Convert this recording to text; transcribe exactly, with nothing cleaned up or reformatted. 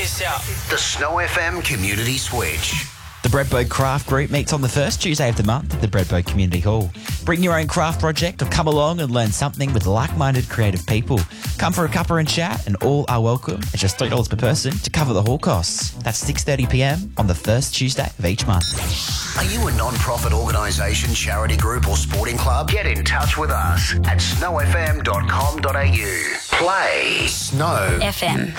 this out. The Snow F M Community Switch. The Breadboat Craft Group meets on the first Tuesday of the month at the Breadboat Community Hall. Bring your own craft project or come along and learn something with like-minded creative people. Come for a cuppa and chat and all are welcome. It's just three dollars per person to cover the hall costs. That's six thirty p m on the first Tuesday of each month. Are you a non-profit organisation, charity group or sporting club? Get in touch with us at snow f m dot com dot a u. Play Snow F M.